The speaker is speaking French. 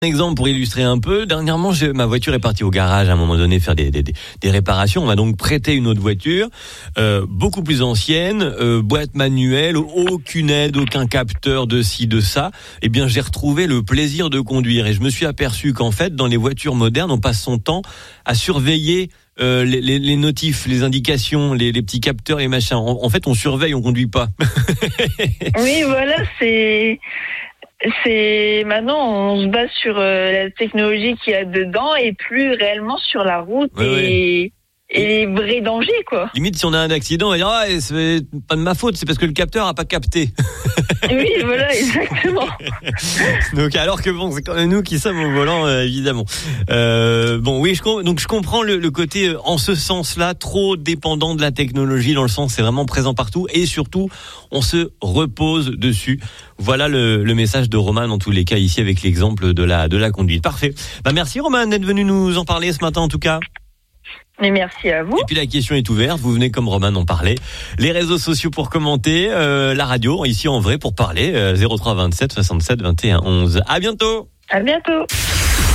Exemple pour illustrer un peu, dernièrement ma voiture est partie au garage à un moment donné faire des réparations. On m'a donc prêté une autre voiture, beaucoup plus ancienne, boîte manuelle, aucune aide, aucun capteur de ci, de ça. Eh bien j'ai retrouvé le plaisir de conduire et je me suis aperçu qu'en fait dans les voitures modernes on passe son temps à surveiller les notifs, les indications, les petits capteurs, les machins. En fait on surveille, on conduit pas. Oui voilà, c'est maintenant on se base sur la technologie qu'il y a dedans et plus réellement sur la route et les vrais dangers quoi. Limite si on a un accident, on va dire c'est pas de ma faute, c'est parce que le capteur a pas capté. Oui voilà exactement. Donc alors que bon c'est quand même nous qui sommes au volant évidemment. Bon oui je comprends le côté en ce sens-là trop dépendant de la technologie, dans le sens c'est vraiment présent partout et surtout on se repose dessus. Voilà le message de Roman en tous les cas ici avec l'exemple de la conduite. Parfait. Merci Roman d'être venu nous en parler ce matin en tout cas. Mais merci à vous. Et puis la question est ouverte, vous venez comme Roman en parler. Les réseaux sociaux pour commenter, la radio ici en vrai pour parler, 03 27 67 21 11. À bientôt. À bientôt.